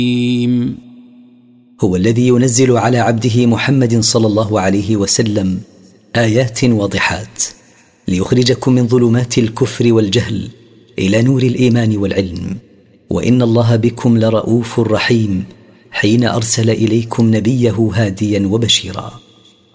هو الذي ينزل على عبده محمد صلى الله عليه وسلم آيات واضحات ليخرجكم من ظلمات الكفر والجهل إلى نور الإيمان والعلم. وإن الله بكم لرؤوف رحيم حين أرسل إليكم نبيه هاديا وبشيرا.